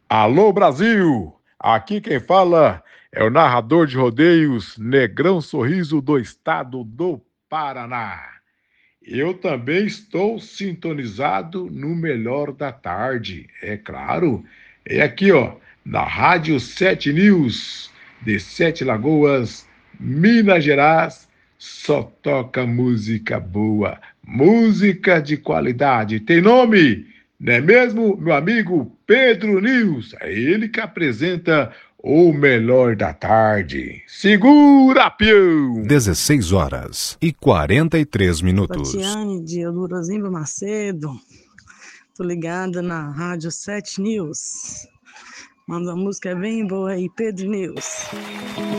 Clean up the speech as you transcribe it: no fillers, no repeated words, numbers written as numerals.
Alô Brasil! Aqui quem fala é o narrador de rodeios Negrão Sorriso do estado do Paraná. Eu também estou sintonizado no melhor da tarde, é claro. É aqui, ó, na Rádio 7 News, de Sete Lagoas, Minas Gerais, só toca música boa, música de qualidade. Tem nome, não é mesmo, meu amigo Pedro News? É ele que apresenta o melhor da tarde. Segura, peão! 16h43. Tatiane de Elurazinho Macedo, tô ligada na Rádio 7 News. Manda uma música bem boa aí, Pedro News.